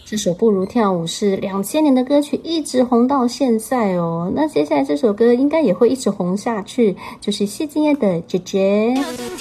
这首《不如跳舞》是2000年的歌曲，一直红到现在哦。那接下来这首歌应该也会一直红下去，就是谢金燕的《姐姐》。